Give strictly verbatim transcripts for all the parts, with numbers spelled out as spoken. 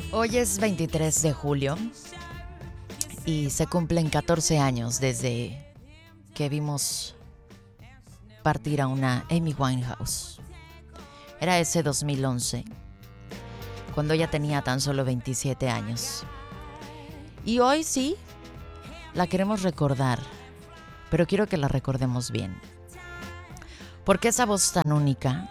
Hoy es veintitrés de julio y se cumplen catorce años desde que vimos partir a una Amy Winehouse. Era ese dos mil once, cuando ella tenía tan solo veintisiete años. Y hoy sí, la queremos recordar, pero quiero que la recordemos bien. Porque esa voz tan única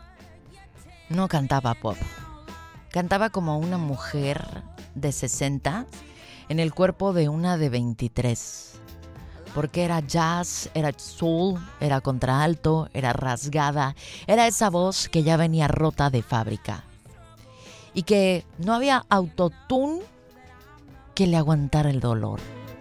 no cantaba pop. Cantaba como una mujer de sesenta en el cuerpo de una de veintitrés. Porque era jazz, era soul, era contralto, era rasgada. Era esa voz que ya venía rota de fábrica. Y que no había autotune que le aguantara el dolor.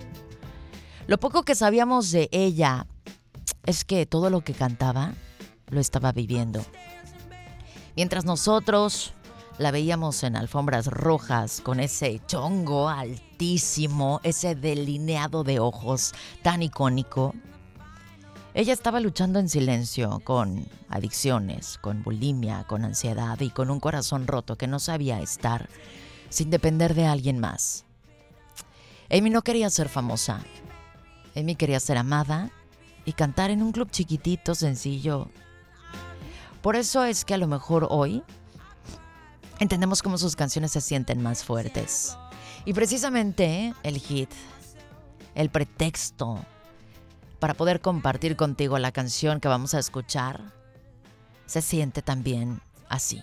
Lo poco que sabíamos de ella es que todo lo que cantaba lo estaba viviendo. Mientras nosotros la veíamos en alfombras rojas con ese chongo altísimo, ese delineado de ojos tan icónico, ella estaba luchando en silencio con adicciones, con bulimia, con ansiedad y con un corazón roto que no sabía estar sin depender de alguien más. Amy no quería ser famosa. Amy quería ser amada y cantar en un club chiquitito, sencillo. Por eso es que a lo mejor hoy entendemos cómo sus canciones se sienten más fuertes. Y precisamente el hit, el pretexto para poder compartir contigo la canción que vamos a escuchar, se siente también así.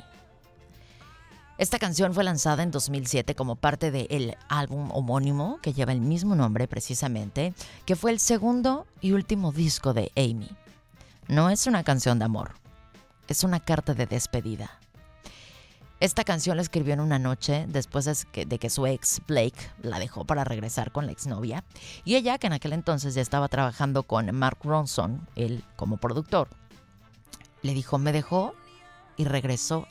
Esta canción fue lanzada en dos mil siete como parte del álbum homónimo que lleva el mismo nombre precisamente, que fue el segundo y último disco de Amy. No es una canción de amor, es una carta de despedida. Esta canción la escribió en una noche después de que, de que su ex Blake la dejó para regresar con la exnovia. Y ella, que en aquel entonces ya estaba trabajando con Mark Ronson, él como productor, le dijo, me dejó y regresó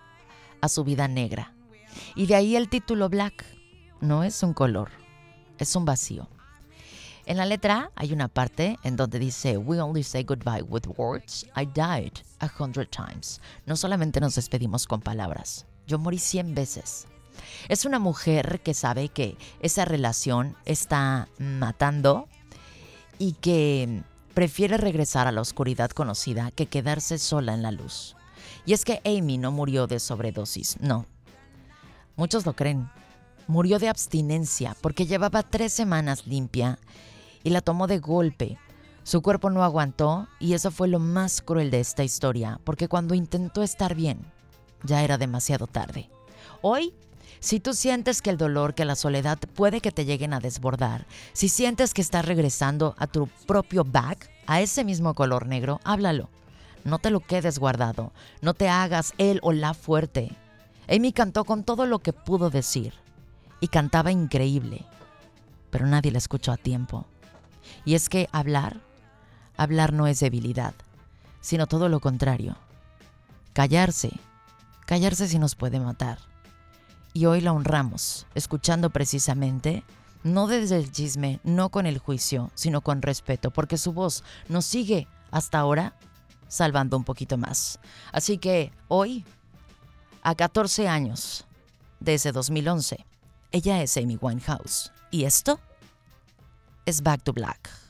a su vida negra. Y de ahí el título Black. No es un color, es un vacío. En la letra hay una parte en donde dice We only say goodbye with words, I died a hundred times. No solamente nos despedimos con palabras, yo morí cien veces. Es una mujer que sabe que esa relación está matando y que prefiere regresar a la oscuridad conocida que quedarse sola en la luz. Y es que Amy no murió de sobredosis, no. Muchos lo creen. Murió de abstinencia porque llevaba tres semanas limpia y la tomó de golpe. Su cuerpo no aguantó y eso fue lo más cruel de esta historia, porque cuando intentó estar bien, ya era demasiado tarde. Hoy, si tú sientes que el dolor, que la soledad puede que te lleguen a desbordar, si sientes que estás regresando a tu propio back, a ese mismo color negro, háblalo. No te lo quedes guardado, no te hagas él o la fuerte. Amy cantó con todo lo que pudo decir y cantaba increíble, pero nadie la escuchó a tiempo. Y es que hablar, hablar no es debilidad, sino todo lo contrario. Callarse, callarse sí nos puede matar. Y hoy la honramos, escuchando precisamente, no desde el chisme, no con el juicio, sino con respeto, porque su voz nos sigue hasta ahora salvando un poquito más. Así que hoy, a catorce años de ese dos mil once, ella es Amy Winehouse. ¿Y esto? Es Back to Black.